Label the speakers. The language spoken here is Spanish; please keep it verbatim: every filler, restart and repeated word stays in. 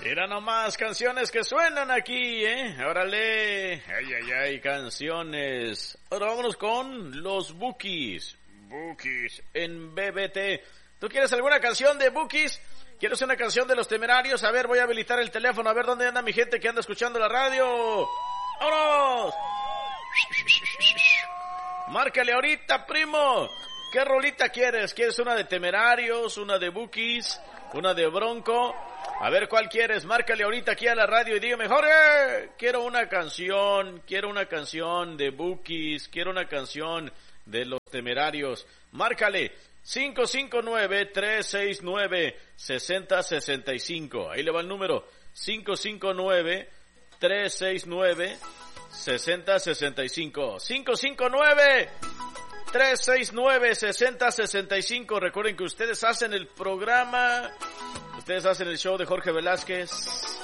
Speaker 1: Mira nomás, canciones que suenan aquí, ¿eh? Órale. Ay, ay, ay, canciones. Ahora vámonos con los Bukis. Bukis en B B T. ¿Tú quieres alguna canción de Bukis? ¿Quieres una canción de Los Temerarios? A ver, voy a habilitar el teléfono, a ver dónde anda mi gente que anda escuchando la radio. ¡Vámonos! Márcale ahorita, primo. ¿Qué rolita quieres? ¿Quieres una de Temerarios, una de Bukis, una de Bronco? A ver, ¿cuál quieres? Márcale ahorita aquí a la radio y dígame, Jorge, quiero una canción, quiero una canción de Bukis, quiero una canción de Los Temerarios. Márcale cinco cinco nueve, tres seis nueve, seis cero seis cinco. Ahí le va el número cinco cinco nueve, tres seis nueve, seis cero seis cinco. cinco cinco nueve, tres seis nueve, seis cero seis cinco. Recuerden que ustedes hacen el programa, ustedes hacen el show de Jorge Velázquez.